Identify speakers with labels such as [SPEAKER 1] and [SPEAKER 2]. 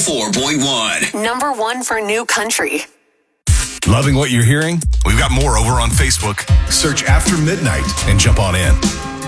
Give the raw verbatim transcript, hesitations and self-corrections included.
[SPEAKER 1] four point one.
[SPEAKER 2] Number one for new country.
[SPEAKER 3] Loving what you're hearing? We've got more over on Facebook. Search After Midnight and jump on in.